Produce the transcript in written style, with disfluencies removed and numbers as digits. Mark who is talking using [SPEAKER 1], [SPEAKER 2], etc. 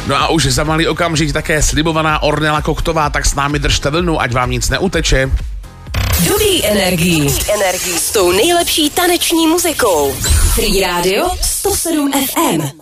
[SPEAKER 1] No a už za malý okamžik také slibovaná Ornella Koktová, tak s námi držte vlnu, ať vám nic neuteče.
[SPEAKER 2] Dobrý energii s tou nejlepší taneční muzikou. Free Radio 107 FM.